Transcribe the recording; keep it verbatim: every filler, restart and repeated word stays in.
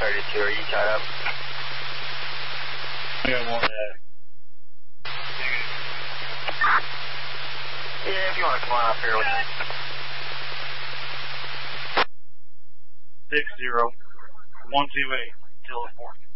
thirty-two, are you tied up? I got one. Uh, yeah, if you want to come on up here with me. Six zero one two eight, Teleform.